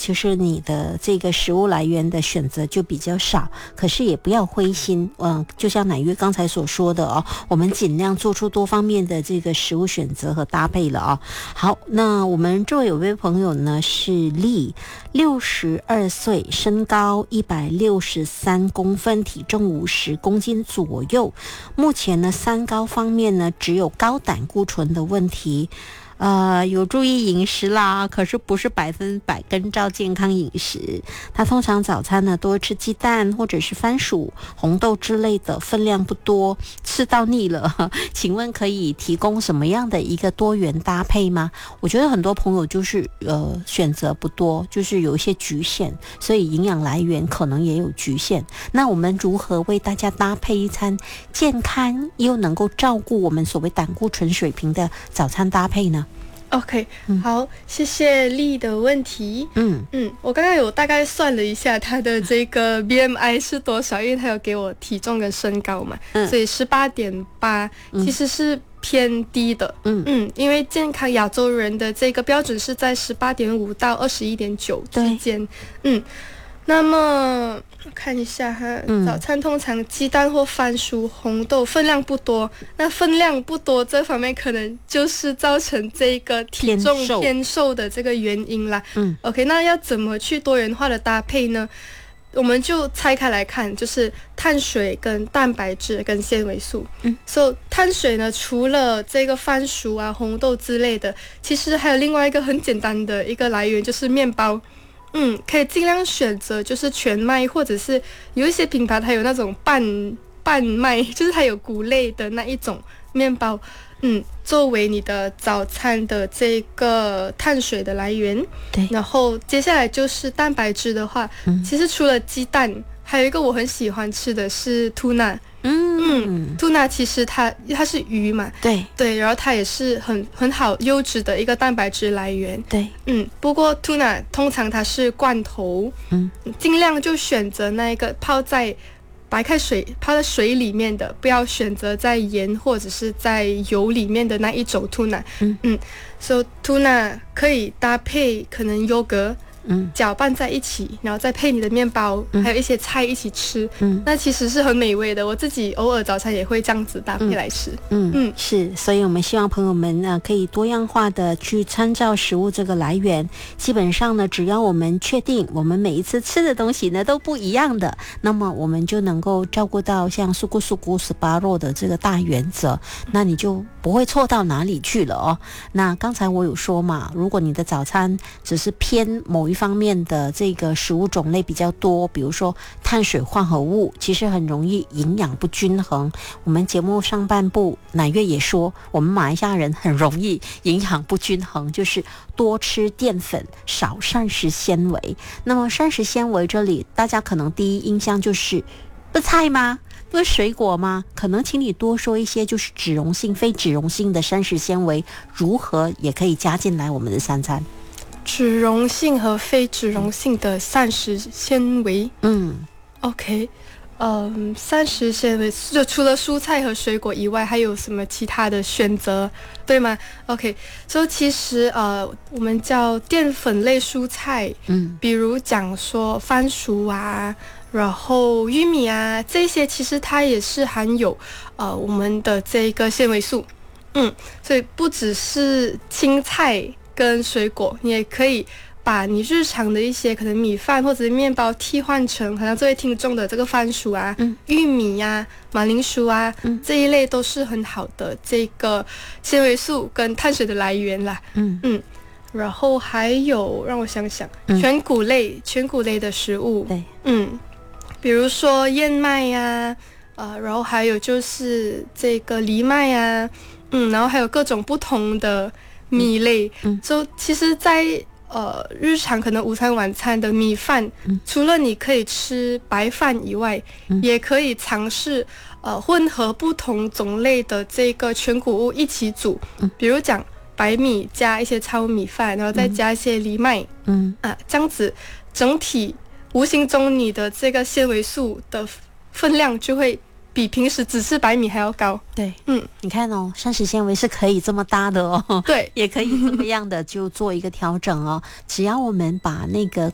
其实你的这个食物来源的选择就比较少，可是也不要灰心，就像乃月刚才所说的哦，我们尽量做出多方面的这个食物选择和搭配了哦。好，那我们这位有位朋友呢是丽，62岁，身高163公分，体重50公斤左右。目前呢，三高方面呢，只有高胆固醇的问题。有注意饮食啦，可是不是100%跟照健康饮食。他通常早餐呢多吃鸡蛋或者是番薯、红豆之类的，分量不多，吃到腻了。请问可以提供什么样的一个多元搭配吗？我觉得很多朋友就是选择不多，就是有一些局限，所以营养来源可能也有局限。那我们如何为大家搭配一餐健康又能够照顾我们所谓胆固醇水平的早餐搭配呢 ？OK，好，谢谢丽的问题。我刚刚有大概算了一下他的这个 BMI 是多少，因为他有给我体重跟身高嘛，所以18.8其实是偏低的。因为健康亚洲人的这个标准是在18.5到21.9之间。那么看一下哈，早餐通常鸡蛋或番薯、红豆分量不多，那分量不多这方面可能就是造成这个体重偏瘦的这个原因啦。OK， 那要怎么去多元化的搭配呢？我们就拆开来看，就是碳水跟蛋白质跟纤维素。So 碳水呢，除了这个番薯啊、红豆之类的，其实还有另外一个很简单的一个来源，就是面包。可以尽量选择就是全麦，或者是有一些品牌它有那种半麦，就是它有谷类的那一种面包，作为你的早餐的这个碳水的来源。对，然后接下来就是蛋白质的话，其实除了鸡蛋，还有一个我很喜欢吃的是tuna。tuna 其实它是鱼嘛，对，然后它也是很好优质的一个蛋白质来源。对，不过 tuna 通常它是罐头，尽量就选择那个泡在水里面的，不要选择在盐或者是在油里面的那一种 tuna。So tuna 可以搭配可能优格。搅拌在一起，然后再配你的面包，还有一些菜一起吃，那其实是很美味的。我自己偶尔早餐也会这样子搭配来吃。 是，所以我们希望朋友们呢可以多样化的去参照食物这个来源。基本上呢，只要我们确定我们每一次吃的东西呢都不一样的，那么我们就能够照顾到像苏咕18的这个大原则，那你就不会错到哪里去了哦。那刚才我有说嘛，如果你的早餐只是偏某一方面的这个食物种类比较多，比如说碳水化合物，其实很容易营养不均衡。我们节目上半部乃月也说，我们马来西亚人很容易营养不均衡，就是多吃淀粉，少膳食纤维。那么膳食纤维这里大家可能第一印象就是不是菜吗？不是水果吗？可能请你多说一些就是脂溶性、非脂溶性的膳食纤维如何也可以加进来我们的三餐。 脂溶性和非脂溶性的膳食纤维。OK，膳食纤维就除了蔬菜和水果以外，还有什么其他的选择，对吗 ？OK， 所以其实我们叫淀粉类蔬菜，比如讲说番薯啊，然后玉米啊，这些其实它也是含有我们的这个纤维素。所以不只是青菜跟水果，你也可以把你日常的一些可能米饭或者是面包替换成好像这位听众的这个番薯啊、玉米啊、马铃薯啊，这一类都是很好的这个纤维素跟碳水的来源啦。然后还有让我想想，全谷类的食物，对，比如说燕麦呀，然后还有就是这个藜麦啊，然后还有各种不同的米类。就其实在日常可能午餐晚餐的米饭，除了你可以吃白饭以外，也可以尝试混合不同种类的这个全谷物一起煮，比如讲白米加一些糙米饭，然后再加一些藜麦，这样子整体无形中你的这个纤维素的分量就会比平时只吃白米还要高。 对，你看哦，膳食纤维是可以这么搭的哦， 对， 也可以这么样的就做一个调整哦。只要我们把那个